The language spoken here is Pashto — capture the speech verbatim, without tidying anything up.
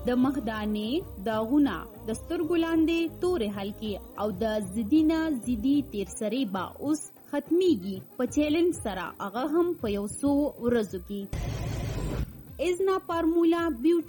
د مخدانې داغونه د سترګو لاندې تورې حلقې او د زدینه زیدي تیرسرې به اوس ختمیږي په چیلنج سره، هغه هم په یو څو ورځو کې. ازنا فارمولا بیوټي